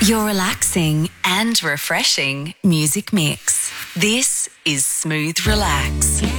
Your relaxing and refreshing music mix. This is Smooth Relax.